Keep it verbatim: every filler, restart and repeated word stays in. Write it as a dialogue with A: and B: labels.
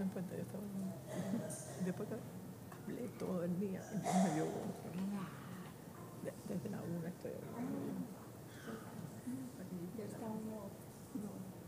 A: en cuenta, yo estaba después que hablé todo el día, entonces me dio desde la una estoy hablando.
B: Ya está uno, no.